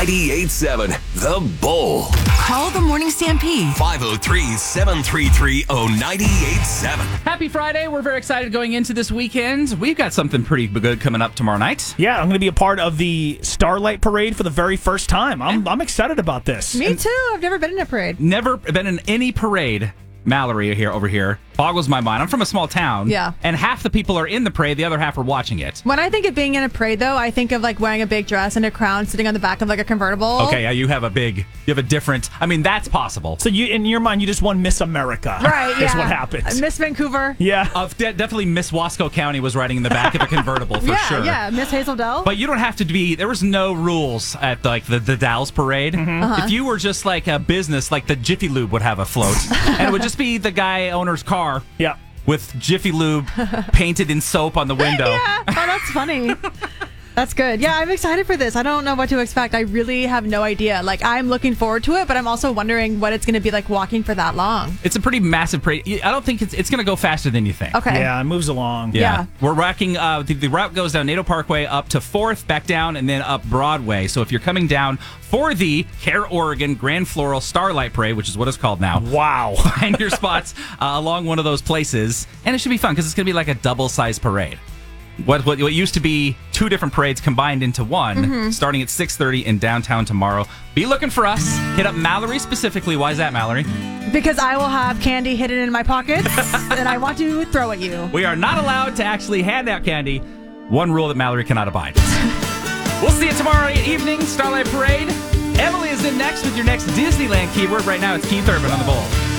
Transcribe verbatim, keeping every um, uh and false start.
ninety-eight seven The Bull. Call the Morning Stampede. five oh three, seven three three, oh nine eight seven. Happy Friday. We're very excited going into this weekend. We've got something pretty good coming up tomorrow night. Yeah, I'm going to be a part of the Starlight Parade for the very first time. I'm I'm excited about this. Me too. I've never been in a parade. Never been in any parade. Mallory here over here boggles my mind. I'm from a small town. Yeah. And half the people are in the parade, the other half are watching it. When I think of being in a parade, though, I think of like wearing a big dress and a crown, sitting on the back of like a convertible. Okay, yeah, you have a big, you have a different. I mean, that's possible. So you, in your mind, you just won Miss America. Right. That's yeah. what happens. Miss Vancouver. Yeah. Uh, de- definitely Miss Wasco County was riding in the back of a convertible for yeah, sure. Yeah. Miss Hazel Dell. But you don't have to be. There was no rules at like the, the Dalles Parade. Mm-hmm. Uh-huh. If you were just like a business, like the Jiffy Lube would have a float, and it would just be the guy owner's car. Yeah. With Jiffy Lube painted in soap on the window. Yeah. Oh, that's funny. That's good. Yeah, I'm excited for this. I don't know what to expect. I really have no idea. Like, I'm looking forward to it, but I'm also wondering what it's going to be like walking for that long. It's a pretty massive parade. I don't think it's it's going to go faster than you think. Okay. Yeah, it moves along. Yeah. Yeah. We're racking, uh, the, the route goes down Nato Parkway up to fourth, back down, and then up Broadway. So if you're coming down for the Care Oregon Grand Floral Starlight Parade, which is what it's called now, Wow. find your spots uh, along one of those places. And it should be fun because it's going to be like a double-sized parade. What, what what used to be two different parades combined into one, Mm-hmm. starting at six thirty in downtown tomorrow. Be looking for us. Hit up Mallory specifically. Why is that, Mallory? Because I will have candy hidden in my pockets and I want to throw at you. We are not allowed to actually hand out candy. One rule that Mallory cannot abide. We'll see you tomorrow evening, Starlight Parade. Emily is in next with your next Disneyland keyword. Right now, it's Keith Urban on the Bull.